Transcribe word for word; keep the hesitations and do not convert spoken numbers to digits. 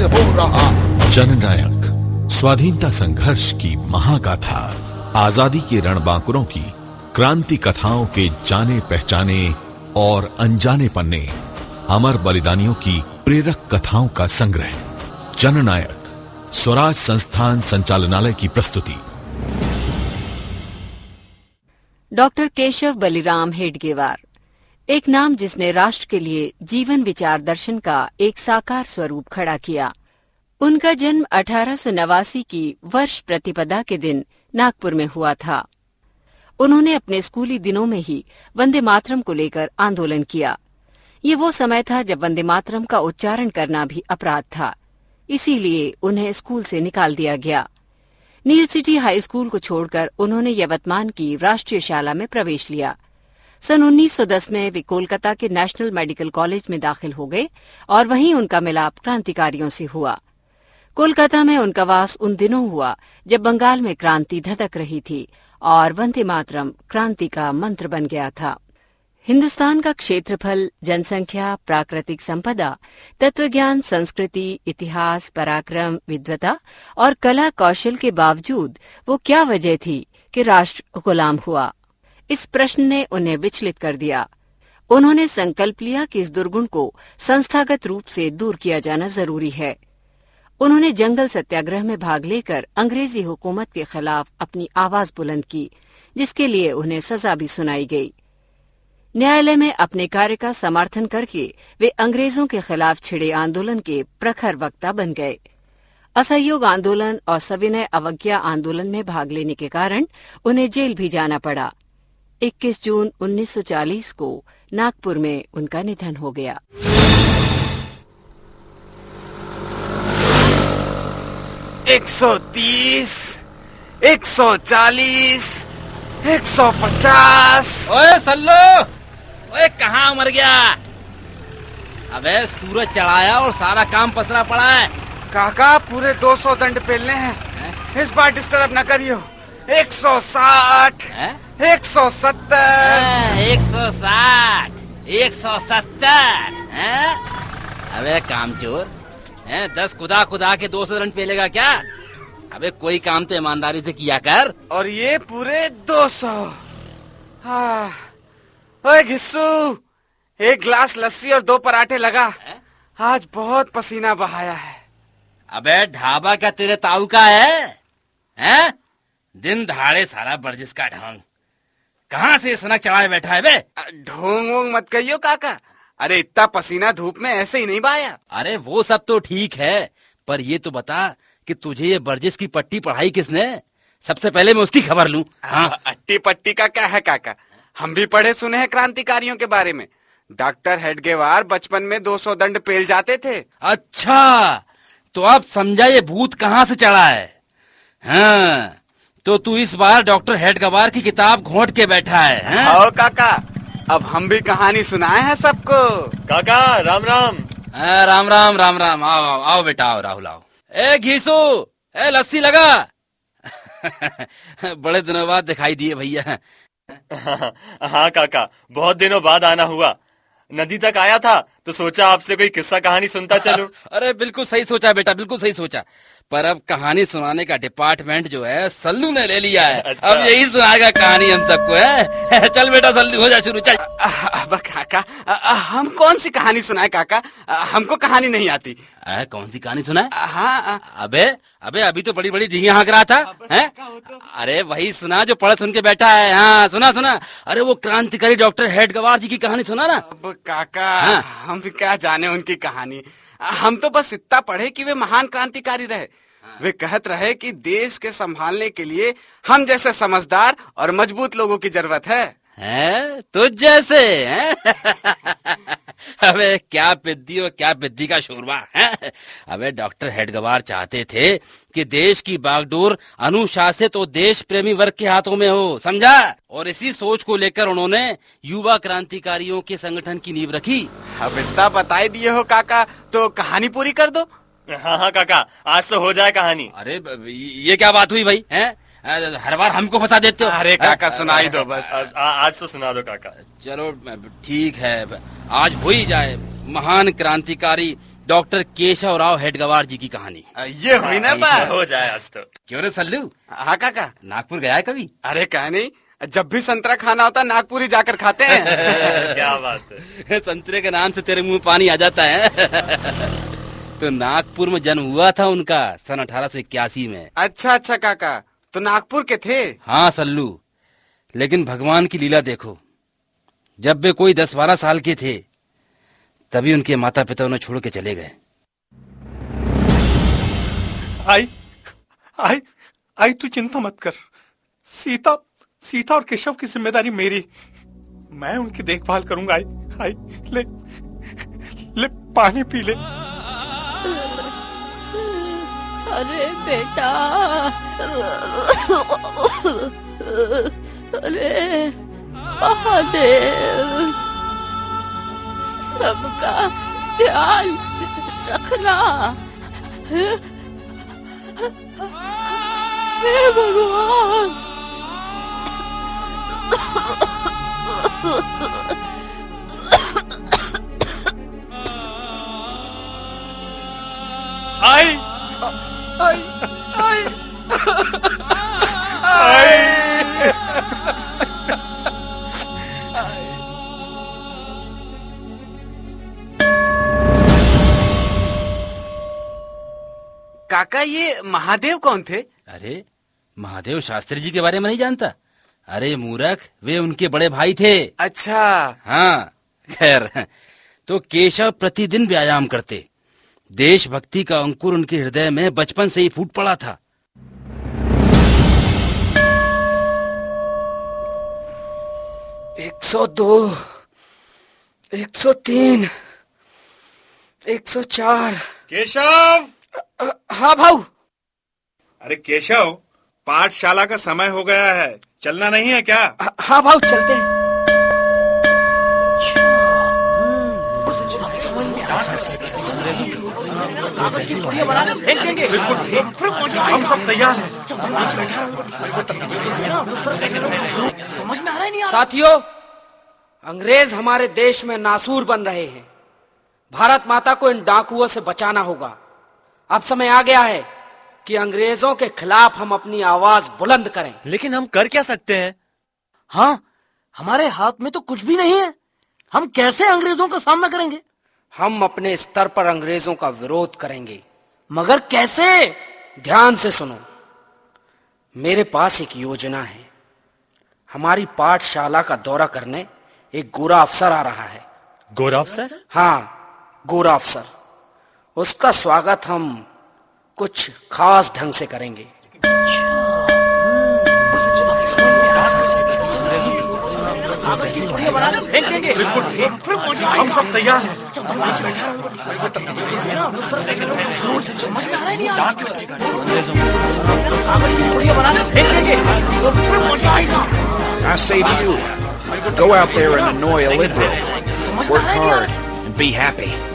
से हो रहा। जननायक, स्वाधीनता संघर्ष की महागाथा, आजादी के रणबांकुरों की क्रांति कथाओं के जाने पहचाने और अनजाने पन्ने, अमर बलिदानियों की प्रेरक कथाओं का संग्रह। जननायक, स्वराज संस्थान संचालनालय की प्रस्तुति। डॉक्टर केशव बलिराम हेडगेवार, एक नाम जिसने राष्ट्र के लिए जीवन विचार दर्शन का एक साकार स्वरूप खड़ा किया। उनका जन्म अठारह सौ नवासी की वर्ष प्रतिपदा के दिन नागपुर में हुआ था। उन्होंने अपने स्कूली दिनों में ही वंदे मातरम को लेकर आंदोलन किया। ये वो समय था जब वंदे मातरम का उच्चारण करना भी अपराध था, इसीलिए उन्हें स्कूल से निकाल दिया गया। नील सिटी हाई स्कूल को छोड़कर उन्होंने यवतमान की राष्ट्रीय शाला में प्रवेश लिया। सन उन्नीस सौ दस में वे कोलकाता के नेशनल मेडिकल कॉलेज में दाखिल हो गए और वहीं उनका मिलाप क्रांतिकारियों से हुआ। कोलकाता में उनका वास उन दिनों हुआ जब बंगाल में क्रांति धधक रही थी और वंदे मातरम क्रांति का मंत्र बन गया था। हिंदुस्तान का क्षेत्रफल, जनसंख्या, प्राकृतिक संपदा, तत्वज्ञान, संस्कृति, इतिहास, पराक्रम, विद्वता और कला कौशल के बावजूद वो क्या वजह थी कि राष्ट्र गुलाम हुआ? इस प्रश्न ने उन्हें विचलित कर दिया। उन्होंने संकल्प लिया कि इस दुर्गुण को संस्थागत रूप से दूर किया जाना जरूरी है। उन्होंने जंगल सत्याग्रह में भाग लेकर अंग्रेजी हुकूमत के खिलाफ अपनी आवाज बुलंद की, जिसके लिए उन्हें सजा भी सुनाई गई। न्यायालय में अपने कार्य का समर्थन करके वे अंग्रेजों के खिलाफ छिड़े आंदोलन के प्रखर वक्ता बन गए। असहयोग आंदोलन और सविनय अवज्ञा आंदोलन में भाग लेने के कारण उन्हें जेल भी जाना पड़ा। इक्कीस जून उन्नीस सौ चालीस को नागपुर में उनका निधन हो गया। एक सौ तीस, एक सौ चालीस, एक सौ पचास। ओए सल्लो, ओए कहाँ मर गया? अबे सूरज चढ़ाया और सारा काम पसरा पड़ा है। काका पूरे दो सौ दंड पेलने हैं है? इस बार डिस्टर्ब न करियो। एक सौ साठ, एक सौ सत्तर, एक सौ साठ, एक सौ सत्तर। अबे कामचोर, हैं दस खुदा खुदा के दो सौ रन पेलेगा क्या? अबे कोई काम तो ईमानदारी से किया कर। और ये पूरे दो सौ। हाँ, ओए घिस्सू, एक गिलास लस्सी और दो पराठे लगा। है? आज बहुत पसीना बहाया है। अबे ढाबा क्या तेरे ताऊ का है? हैं? दिन दहाड़े सारा वर्जिश का ढोंग, कहाँ से सनक चढ़ाए बैठा है बे? ढोंग वोंग मत कहियो काका। अरे इतना पसीना धूप में ऐसे ही नहीं बहाया। अरे वो सब तो ठीक है, पर ये तो बता कि तुझे ये वर्जिश की पट्टी पढ़ाई किसने? सबसे पहले मैं उसकी खबर लूं। हाँ, अट्टी पट्टी का क्या है काका, हम भी पढ़े सुने हैं क्रांतिकारियों के बारे में। डॉक्टर हेडगेवार बचपन में दो सौ दंड पेल जाते थे। अच्छा, तो अब समझा ये भूत कहाँ से चढ़ा है। हाँ, तो तू इस बार डॉक्टर हेडगेवार की किताब घोंट के बैठा है। हाँ काका, अब हम भी कहानी सुनाए हैं सबको। काका राम राम। आ, राम राम राम राम। आओ आओ, आओ बेटा, आओ राहुल आओ। ए घीसू, ए लस्सी लगा। बड़े दिनों बाद दिखाई दिए भैया। हाँ काका, बहुत दिनों बाद आना हुआ। नदी तक आया था तो सोचा आपसे कोई किस्सा कहानी सुनता चलूं। अरे बिल्कुल सही सोचा बेटा, बिल्कुल सही सोचा। पर अब कहानी सुनाने का डिपार्टमेंट जो है सल्लू ने ले लिया है। अच्छा। अब यही सुनाएगा कहानी हम सबको है। चल बेटा सल्लू, हो जा शुरू, चल। अब काका, हम कौन सी कहानी सुनाए काका? हमको कहानी नहीं आती। आ, कौन सी कहानी सुनाए? हाँ, अबे अबे अभी तो बड़ी बड़ी डींगे हाँक रहा था। है? अरे वही सुना जो पढ़ सुन के बैठा है। हाँ सुना सुना। अरे वो क्रांतिकारी डॉक्टर हेडगेवार जी की कहानी सुना ना। अब काका, हाँ? हम भी क्या जाने उनकी कहानी। हम तो बस इतना पढ़े कि वे महान क्रांतिकारी रहे। हाँ। वे कहत रहे कि देश के संभालने के लिए हम जैसे समझदार और मजबूत लोगों की जरूरत है। हैं? तुझ जैसे हैं? अबे क्या पिद्दी और क्या पिद्दी का शोरबा है। अबे डॉक्टर हेडगेवार चाहते थे कि देश की बागडोर अनुशासित और देश प्रेमी वर्ग के हाथों में हो, समझा? और इसी सोच को लेकर उन्होंने युवा क्रांतिकारियों के संगठन की नींव रखी। अब इतना बताई दिए हो काका, तो कहानी पूरी कर दो। हाँ हाँ काका, आज तो हो जाए कहानी। अरे ये क्या बात हुई भाई, हैं? हर बार हमको फंसा देते हो। अरे काका सुनाई दो बस। आज, आज तो सुना दो काका। चलो ठीक है, आज हो ही जाए। महान क्रांतिकारी डॉक्टर केशव राव हेडगेवार जी की कहानी। ये हुई ना बात। हो जाए आज तो। क्यों रे सल्लू, हाँ काका। नागपुर गया है कभी? अरे क्या नहीं, जब भी संतरा खाना होता नागपुर ही जाकर खाते हैं। क्या बात है। संतरे के नाम से तेरे मुंह में पानी आ जाता है। तो नागपुर में जन्म हुआ था उनका सन अठारह सौ इक्यासी में। अच्छा अच्छा काका, तो नागपुर के थे? हाँ सल्लू, लेकिन भगवान की लीला देखो, जब वे कोई दस बारह साल के थे तभी उनके माता पिता उन्हें छोड़ के चले गए। आई आई आई तू चिंता मत कर। सीता सीता और केशव की जिम्मेदारी मेरी, मैं उनकी देखभाल करूंगा। आई आई ले ले पानी पी ले। अरे बेटा, अरे महादेव, सबका ध्यान रखना। हे भगवान। आई आई आई काका, ये महादेव कौन थे? अरे महादेव शास्त्री जी के बारे में नहीं जानता? अरे मूर्ख, वे उनके बड़े भाई थे। अच्छा। हाँ, खैर, तो केशव प्रतिदिन व्यायाम करते। देशभक्ति का अंकुर उनके हृदय में बचपन से ही फूट पड़ा था। एक सौ दो, एक सौ तीन, एक सौ चार। केशव। हाँ भाऊ। अरे केशव, पाठशाला का समय हो गया है, चलना नहीं है क्या? हाँ भाऊ, चलते हैं। बिल्कुल ठीक, हम सब तैयार हैं। साथियों, अंग्रेज हमारे देश में नासूर बन रहे हैं। भारत माता को इन डाकुओं से बचाना होगा। अब समय आ गया है कि अंग्रेजों के खिलाफ हम अपनी आवाज बुलंद करें। लेकिन हम कर क्या सकते हैं? हाँ, हमारे हाथ में तो कुछ भी नहीं है। हम कैसे अंग्रेजों का सामना करेंगे? हम अपने स्तर पर अंग्रेजों का विरोध करेंगे। मगर कैसे? ध्यान से सुनो, मेरे पास एक योजना है। हमारी पाठशाला का दौरा करने एक गोरा अफसर आ रहा है। गोरा अफसर? हाँ, गोरा अफसर। उसका स्वागत हम कुछ खास ढंग से करेंगे। बिल्कुल ठीक, हम सब तैयार हैं। I say to you, go out there and annoy a liberal. Work hard and be happy.